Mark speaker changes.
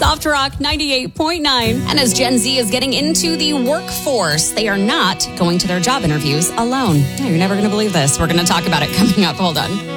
Speaker 1: Soft Rock 98.9. And as Gen Z is getting into the workforce, they are not going to their job interviews alone. You're never going to believe this. We're going to talk about it coming up. Hold on.